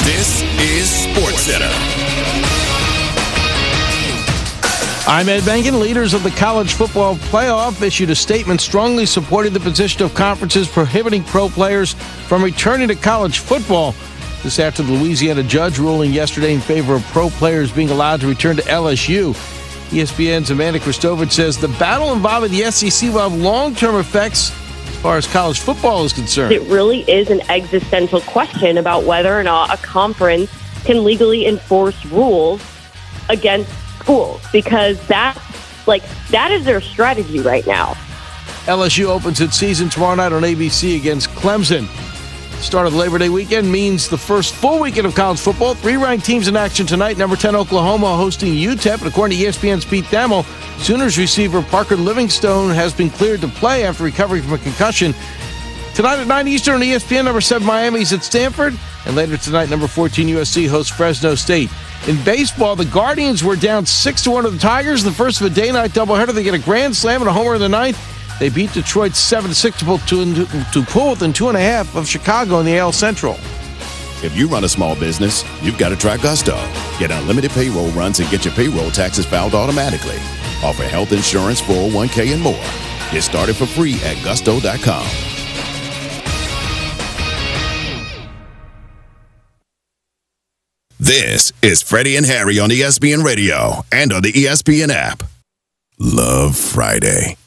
This is SportsCenter. I'm Ed Bengen. Leaders of the college football playoff issued a statement strongly supporting the position of conferences prohibiting pro players from returning to college football. This after the Louisiana judge ruling yesterday in favor of pro players being allowed to return to LSU. ESPN's Amanda Kristovich says the battle involving the SEC will have long-term effects as far as college football is concerned. It really is an existential question about whether or not a conference can legally enforce rules against schools, because that is their strategy right now. LSU opens its season tomorrow night on ABC against Clemson. Start of the Labor Day weekend means the first full weekend of college football. 3 ranked teams in action tonight. Number 10 Oklahoma hosting UTEP. And according to ESPN's Pete Thamel, Sooners receiver Parker Livingstone has been cleared to play after recovering from a concussion. Tonight at 9 Eastern on ESPN, number 7 Miami's at Stanford. And later tonight, number 14 USC hosts Fresno State. In baseball, the Guardians were down 6-1 to the Tigers in the first of a day-night doubleheader. They get a grand slam and a homer in the ninth. They beat Detroit 7-6 to pull within 2.5 of Chicago in the AL Central. If you run a small business, you've got to try Gusto. Get unlimited payroll runs and get your payroll taxes filed automatically. Offer health insurance, 401k, and more. Get started for free at gusto.com. This is Freddie and Harry on ESPN Radio and on the ESPN app. Love Friday.